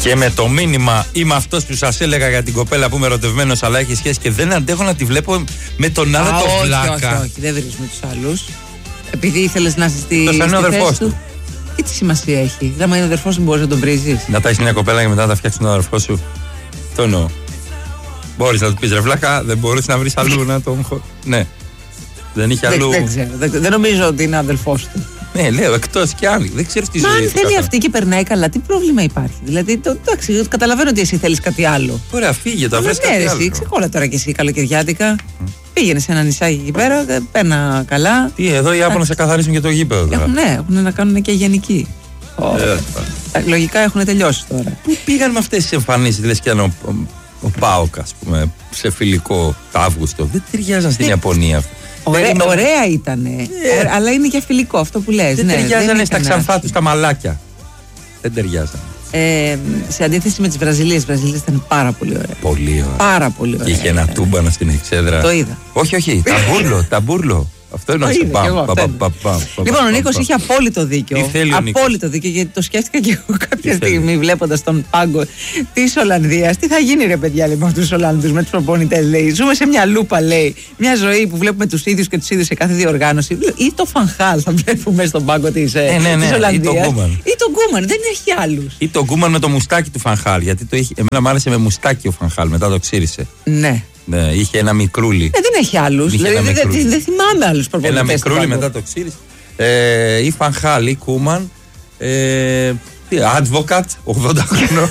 Και με το μήνυμα, είμαι αυτός που σας έλεγα για την κοπέλα που είμαι ερωτευμένος, αλλά έχει σχέση και δεν αντέχω να τη βλέπω με τον άλλο το βλάκα. Όχι, δεν βρίσκουμε τους άλλους. Επειδή ήθελες να είσαι στη θέση του. Και τι σημασία έχει? Άμα είναι αδερφός σου, μπορείς να τον βρίζεις. Να τα έχεις μια κοπέλα και μετά να τα φτιάξεις τον αδερφό σου. Το εννοώ. Μπορείς να του πεις ρε βλάκα, δεν μπορείς να βρεις αλλού να τον. Ναι. Δεν είχε αλλού. Δεν ξέρω. Δεν νομίζω ότι είναι αδελφός του. Ναι, λέω εκτός κι αν. Δεν ξέρεις τι ζωή. Μα αν θέλει αυτή και περνάει καλά, τι πρόβλημα υπάρχει? Δηλαδή, εντάξει, καταλαβαίνω ότι εσύ θέλεις κάτι άλλο. Ωραία, φύγε το, βρες κάτι άλλο. Εσύ ξεκόλα τώρα κι εσύ καλοκαιριάτικα. Πήγαινε σε ένα νησάκι εκεί πέρα, παίρνα καλά. Τι, εδώ οι Ιάπωνες σε καθαρίσουν και το γήπεδο τώρα. Έχουν να κάνουν και γενική. Λογικά έχουν τελειώσει τώρα. Πού πήγαν με αυτές τις εμφανίσεις, λες και αν ο ΠΑΟΚ, ας πούμε, σε φιλικό το Αύγουστο? Δεν ταιριάζαν στην Ιαπωνία αυτό. Ωραία ήτανε, αλλά είναι και φιλικό αυτό που λες. Δεν ταιριάζανε στα ξανθά τους τα μαλάκια. Δεν ταιριάζανε. Σε αντίθεση με τις Βραζιλίες, οι Βραζιλίες ήταν πάρα πολύ ωραία. Πολύ ωραία. Πάρα πολύ ωραία. Και είχε ένα τούμπανο στην εξέδρα. Το είδα. Όχι, ταμπούρλο. Αυτό εννοώ. Λοιπόν, ο Νίκος είχε απόλυτο δίκιο. Απόλυτο δίκιο, γιατί το σκέφτηκα και εγώ κάποια στιγμή βλέποντας τον πάγκο της Ολλανδίας. Τι θα γίνει, ρε παιδιά, λέει, με αυτούς τους Ολλανδούς, με τους προπονητές, λέει. Ζούμε σε μια λούπα, λέει. Μια ζωή που βλέπουμε τους ίδιους και τους ίδιους σε κάθε διοργάνωση. Ή το Φανχάλ θα βλέπουμε στον πάγκο της Ολλανδίας. Ή τον Γκούμαν. Δεν έχει άλλους. Ή τον Γκούμαν με το μουστάκι του Φανχάλ. Γιατί εμένα μου άρεσε με μουστάκι ο Φανχάλ, μετά το ξύρισε. Ναι. Ναι, είχε ένα μικρούλι. Δεν έχει άλλους. Δηλαδή, δεν θυμάμαι άλλους προπονητές. Ένα μικρούλι μετά το ξύρισε. Ή Φανχάλ ή Κούμαν. Advocate, 80 χρονών.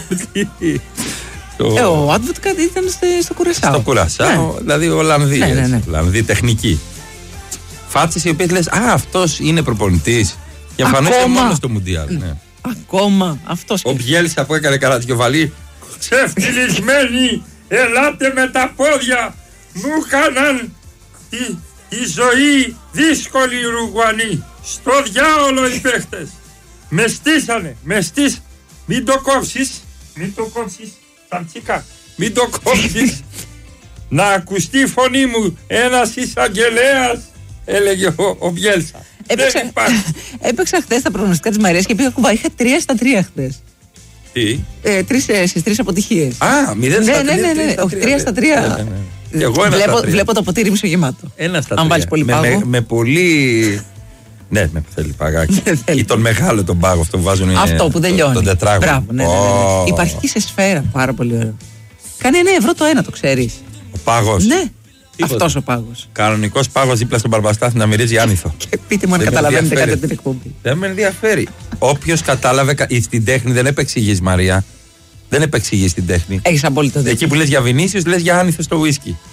Ο Advocate ήταν στο Κουρασάο. Στο Κουρασάο, δηλαδή Ολλανδοί. Ολλανδοί τεχνικοί. Φάτσες οι οποίες λες, αυτός είναι προπονητής. Και εμφανίζεται μόνο στο Μουντιάλ. Ακόμα αυτός. Ο Μπιέλσα που έκανε καρατιοβαλή. Ξεφτυλισμένοι, ελάτε με τα πόδια. Μου κάναν τη ζωή δύσκολη οι Ουρουγουανοί. Στο διάολο οι παίχτες. Με στήσανε. Μην το κόψεις. Σαμτσίκα. Μην το κόψεις. Να ακουστεί η φωνή μου. Ένας εισαγγελέας, έλεγε ο Μπιέλσα. Έπαιξα χθες τα προγνωστικά της Μαρίας και πήγα κουβά. Είχα 3-3 χθες. Τι? Στις 3 αποτυχίες. 0-3. Ναι. Όχι, 3-3. Βλέπω το ποτήρι μισογεμάτο. Αν βάλεις πολύ πάγο. Με πολύ. Ναι, με θέλει παγάκι. Ή τον μεγάλο τον πάγο αυτό που βάζουν. Αυτό που δεν λιώνει. Τον τετράγωνο. Μπράβο, υπάρχει και σε σφαίρα. Πάρα πολύ ωραίο. Κάνει 9 ευρώ το ένα, το ξέρεις. Ο πάγος. Ναι. Αυτός ο πάγος. Κανονικός πάγος δίπλα στον Μπαρμπαστάθη να μυρίζει άνηθο. Και πείτε μου αν καταλαβαίνετε κάτι από την εκπομπή. Δεν με ενδιαφέρει. Όποιος κατάλαβε στην τέχνη δεν επεξηγείς, Μαρία. Δεν επεξηγείς την τέχνη. Έχεις απόλυτο δίκιο. Εκεί που λες για Βινίσιους, λες για άνηθο στο ουίσκι.